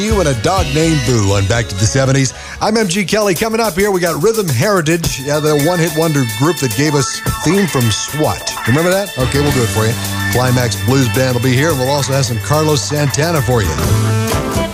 You and a dog named Boo on Back to the 70s. I'm MG Kelly. Coming up here, we got Rhythm Heritage, the one-hit wonder group that gave us theme from SWAT. Remember that? Okay, we'll do it for you. Climax Blues Band will be here, and we'll also have some Carlos Santana for you.